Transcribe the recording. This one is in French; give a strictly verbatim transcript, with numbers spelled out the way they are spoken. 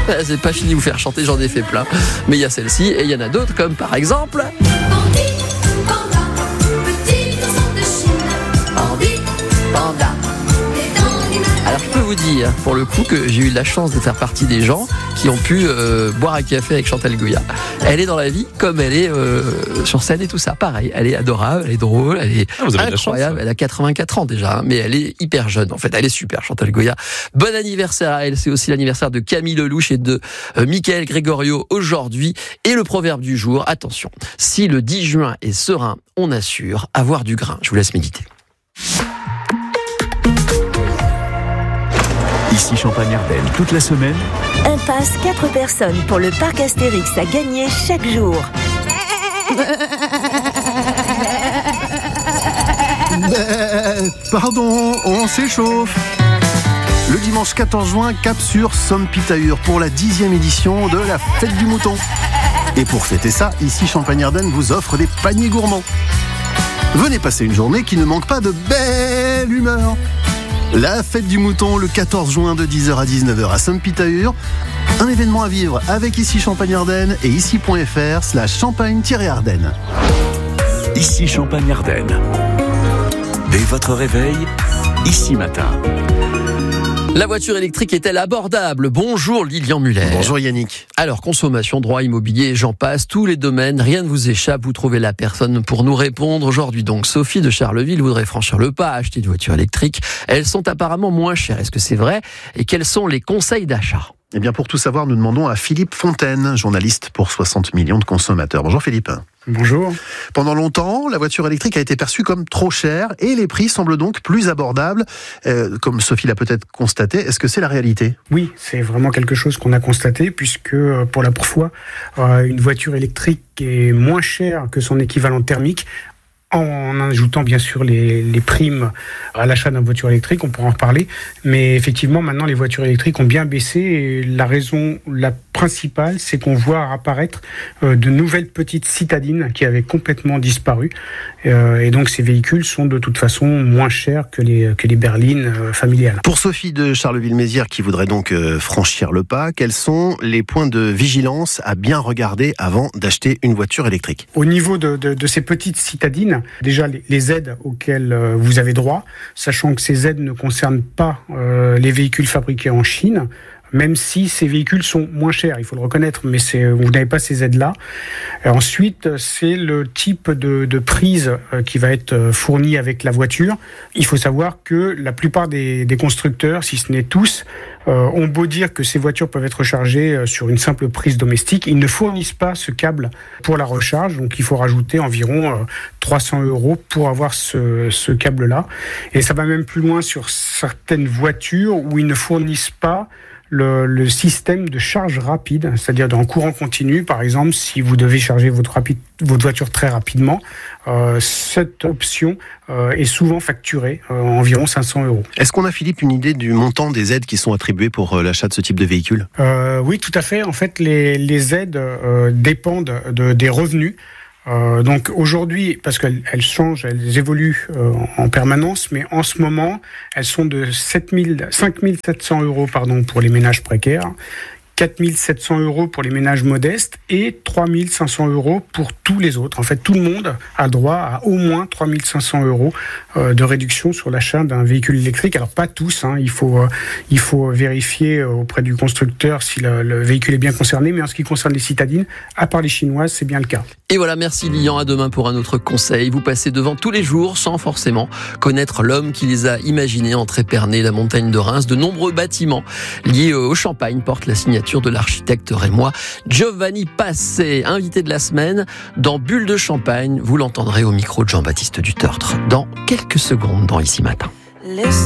C'est pas fini de vous faire chanter, j'en ai fait plein. Mais il y a celle-ci et il y en a d'autres comme par exemple... Alors je peux vous dire, pour le coup, que j'ai eu la chance de faire partie des gens qui ont pu euh, boire un café avec Chantal Goya. Elle est dans la vie comme elle est euh, sur scène et tout ça. Pareil, elle est adorable, elle est drôle, elle est ah, incroyable. Chance, elle a quatre-vingt-quatre ans déjà, hein, mais elle est hyper jeune. En fait, elle est super, Chantal Goya. Bon anniversaire à elle. C'est aussi l'anniversaire de Camille Lelouch et de euh, Michael Gregorio aujourd'hui. Et le proverbe du jour, attention, si le dix juin est serein, on assure avoir du grain. Je vous laisse méditer. Ici Champagne-Ardenne, toute la semaine. Un pass quatre personnes pour le parc Astérix à gagner chaque jour. Pardon, on s'échauffe. Le dimanche quatorze juin, cap sur Somme-Pitahur pour la dixième édition de la Fête du Mouton. Et pour fêter ça, ici Champagne-Ardenne vous offre des paniers gourmands. Venez passer une journée qui ne manque pas de belle humeur. La Fête du Mouton, le quatorze juin de dix heures à dix-neuf heures à Somme-Pitahur. Un événement à vivre avec ici Champagne-Ardenne et ici.fr slash champagne-ardenne. Ici Champagne-Ardenne. Dès votre réveil, ici matin. La voiture électrique est-elle abordable ? Bonjour Lilian Muller. Bonjour Yannick. Alors, consommation, droit immobilier, j'en passe, tous les domaines, rien ne vous échappe, vous trouvez la personne pour nous répondre. Aujourd'hui donc, Sophie de Charleville voudrait franchir le pas, acheter une voiture électrique. Elles sont apparemment moins chères, est-ce que c'est vrai ? Et quels sont les conseils d'achat ? Eh bien, pour tout savoir, nous demandons à Philippe Fontaine, journaliste pour soixante millions de consommateurs. Bonjour Philippe. Bonjour. Pendant longtemps, la voiture électrique a été perçue comme trop chère et les prix semblent donc plus abordables. Euh, comme Sophie l'a peut-être constaté, est-ce que c'est la réalité ? Oui, c'est vraiment quelque chose qu'on a constaté puisque pour la première fois, une voiture électrique est moins chère que son équivalent thermique. En ajoutant bien sûr les, les primes à l'achat d'une voiture électrique, on pourra en reparler. Mais effectivement, maintenant, les voitures électriques ont bien baissé. Et la raison la principale, c'est qu'on voit apparaître euh, de nouvelles petites citadines qui avaient complètement disparu. Euh, et donc, ces véhicules sont de toute façon moins chers que les, que les berlines euh, familiales. Pour Sophie de Charleville-Mézières, qui voudrait donc euh, franchir le pas, quels sont les points de vigilance à bien regarder avant d'acheter une voiture électrique ? Au niveau de, de, de ces petites citadines, déjà les, les aides auxquelles euh, vous avez droit, sachant que ces aides ne concernent pas euh, les véhicules fabriqués en Chine, même si ces véhicules sont moins chers, il faut le reconnaître, mais c'est, vous n'avez pas ces aides-là. Et ensuite, c'est le type de, de prise euh, qui va être euh, fourni avec la voiture. Il faut savoir que la plupart des, des constructeurs, si ce n'est tous, euh, ont beau dire que ces voitures peuvent être rechargées euh, sur une simple prise domestique, ils ne fournissent pas ce câble pour la recharge, donc il faut rajouter environ euh, trois cents euros pour avoir ce, ce câble-là. Et ça va même plus loin sur certaines voitures où ils ne fournissent pas Le, le système de charge rapide, c'est-à-dire en courant continu, par exemple, si vous devez charger votre, rapide, votre voiture très rapidement, euh, cette option euh, est souvent facturée euh, environ cinq cents euros. Est-ce qu'on a, Philippe, une idée du montant des aides qui sont attribuées pour euh, l'achat de ce type de véhicule ? euh, Oui, tout à fait. En fait, les, les aides euh, dépendent de, des revenus. Euh, donc aujourd'hui, parce qu'elles elles changent, elles évoluent euh, en permanence, mais en ce moment, elles sont de sept mille, cinq mille sept cents euros pardon, pour les ménages précaires, quatre mille sept cents euros pour les ménages modestes et trois mille cinq cents euros pour tous les autres. En fait, tout le monde a droit à au moins trois mille cinq cents euros euh, de réduction sur l'achat d'un véhicule électrique. Alors, pas tous, hein, il faut, euh, il faut vérifier auprès du constructeur si le, le véhicule est bien concerné, mais en ce qui concerne les citadines, à part les chinoises, c'est bien le cas. Et voilà, merci Lilian, à demain pour un autre conseil. Vous passez devant tous les jours sans forcément connaître l'homme qui les a imaginés entre Épernay et la montagne de Reims. De nombreux bâtiments liés au Champagne portent la signature de l'architecte rémois Giovanni Passet, invité de la semaine dans Bulle de Champagne. Vous l'entendrez au micro de Jean-Baptiste Dutertre dans quelques secondes dans Ici Matin. Listen.